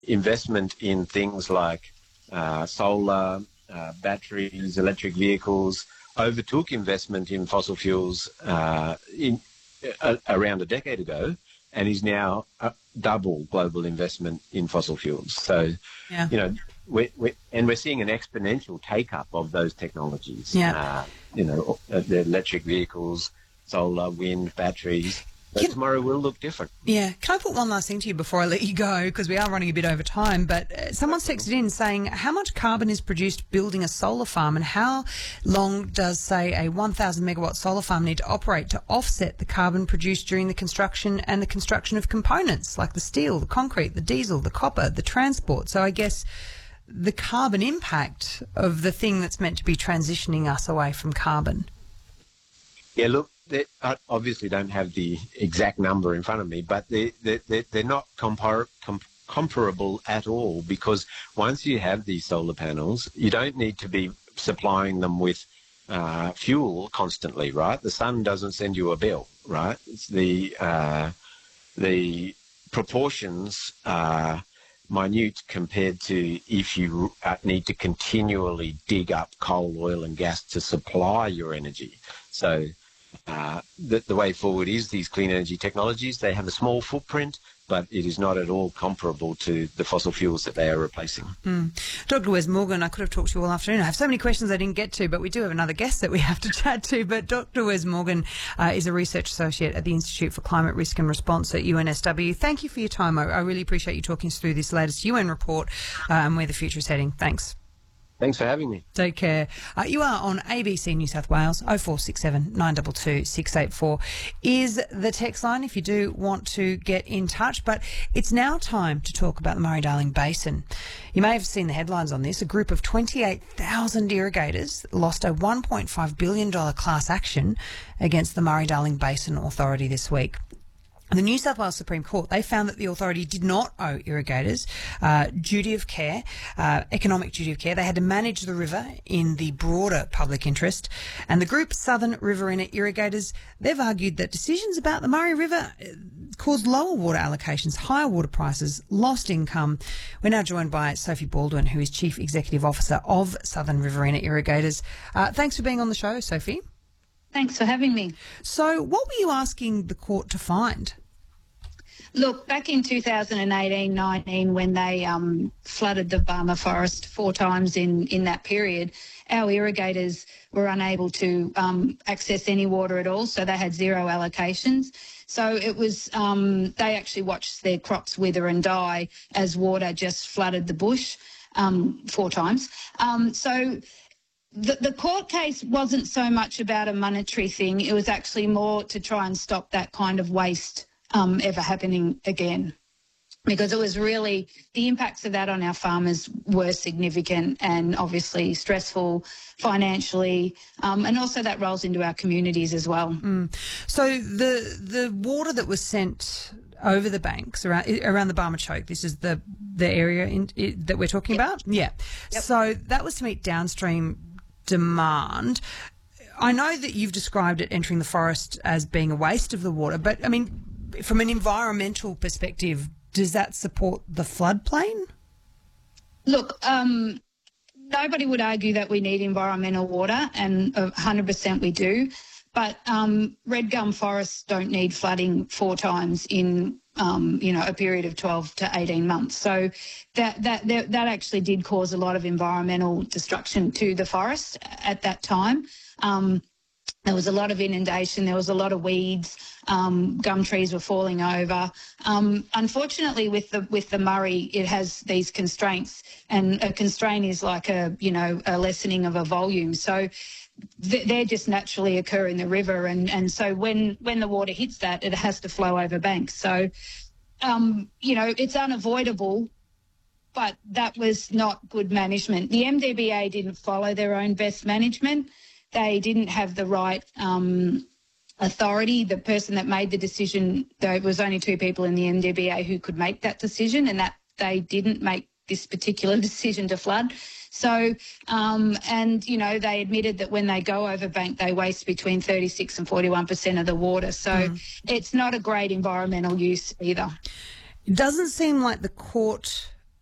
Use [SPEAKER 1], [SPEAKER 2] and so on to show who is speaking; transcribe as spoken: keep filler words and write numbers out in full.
[SPEAKER 1] investment in things like uh, solar, uh, batteries, electric vehicles, overtook investment in fossil fuels uh, in uh, around a decade ago, and is now uh, double global investment in fossil fuels. So,
[SPEAKER 2] yeah.
[SPEAKER 1] you know, we're, we're, and we're seeing an exponential take-up of those technologies.
[SPEAKER 2] Yeah.
[SPEAKER 1] Uh, you know, the electric vehicles, solar, wind, batteries. But
[SPEAKER 2] Can,
[SPEAKER 1] tomorrow will look different.
[SPEAKER 2] Yeah. Can I put one last thing to you before I let you go, because we are running a bit over time, but uh, someone's texted in saying how much carbon is produced building a solar farm, and how long does, say, a one thousand megawatt solar farm need to operate to offset the carbon produced during the construction and the construction of components like the steel, the concrete, the diesel, the copper, the transport? So I guess the carbon impact of the thing that's meant to be transitioning us away from carbon.
[SPEAKER 1] Yeah, look, they, I obviously don't have the exact number in front of me, but they, they, they, they're not compar- com- comparable at all, because once you have these solar panels, you don't need to be supplying them with uh, fuel constantly, right? The sun doesn't send you a bill, right? It's the, uh, the proportions are minute compared to if you uh, need to continually dig up coal, oil and gas to supply your energy. So uh, the, the way forward is these clean energy technologies. They have a small footprint, but it is not at all comparable to the fossil fuels that they are replacing.
[SPEAKER 2] Mm. Doctor Wes Morgan, I could have talked to you all afternoon. I have so many questions I didn't get to, but we do have another guest that we have to chat to. But Doctor Wes Morgan uh, is a research associate at the Institute for Climate Risk and Response at U N S W. Thank you for your time. I, I really appreciate you talking us through this latest U N report uh, and where the future is heading. Thanks.
[SPEAKER 1] Thanks for having me.
[SPEAKER 2] Take care. Uh, you are on A B C New South Wales. oh four six seven, nine two two, six eight four is the text line if you do want to get in touch. But it's now time to talk about the Murray-Darling Basin. You may have seen the headlines on this. A group of twenty-eight thousand irrigators lost a one point five billion dollars class action against the Murray-Darling Basin Authority this week. The New South Wales Supreme Court, they found that the authority did not owe irrigators uh, duty of care, uh, economic duty of care. They had to manage the river in the broader public interest. And the group Southern Riverina Irrigators, they've argued that decisions about the Murray River caused lower water allocations, higher water prices, lost income. We're now joined by Sophie Baldwin, who is Chief Executive Officer of Southern Riverina Irrigators. Uh, thanks for being on the show, Sophie.
[SPEAKER 3] Thanks for having me.
[SPEAKER 2] So what were you asking the court to find?
[SPEAKER 3] Look, back in two thousand eighteen nineteen, when they um, flooded the Barmah Forest four times in, in that period, our irrigators were unable to um, access any water at all, so they had zero allocations. So it was, um, they actually watched their crops wither and die as water just flooded the bush um, four times. Um, so The, the court case wasn't so much about a monetary thing. It was actually more to try and stop that kind of waste um, ever happening again, because it was really, the impacts of that on our farmers were significant and obviously stressful financially, um, and also that rolls into our communities as well.
[SPEAKER 2] Mm. So the the water that was sent over the banks around around the Barmah Choke, this is the the area in, it, that we're talking
[SPEAKER 3] yep.
[SPEAKER 2] about? Yeah.
[SPEAKER 3] Yep.
[SPEAKER 2] So that was to meet downstream demand. I know that you've described it entering the forest as being a waste of the water, but I mean, from an environmental perspective, does that support the floodplain?
[SPEAKER 3] Look, um, nobody would argue that we need environmental water, and one hundred percent we do, but um, red gum forests don't need flooding four times in Um, you know, a period of twelve to eighteen months. So that, that that that actually did cause a lot of environmental destruction to the forest at that time. Um, there was a lot of inundation, there was a lot of weeds, um, gum trees were falling over. Um, unfortunately, with the with the Murray, it has these constraints, and a constraint is like a, you know, a lessening of a volume. So they just naturally occur in the river, and, and so when, when the water hits that, it has to flow over banks. So, um, you know, it's unavoidable, but that was not good management. The M D B A didn't follow their own best management. They didn't have the right um, authority. The person that made the decision, there was only two people in the M D B A who could make that decision, and that they didn't make this particular decision to flood. So, um, and, you know, they admitted that when they go over bank, they waste between thirty-six and forty-one percent of the water. So mm. it's not a great environmental use either.
[SPEAKER 2] It doesn't seem like the court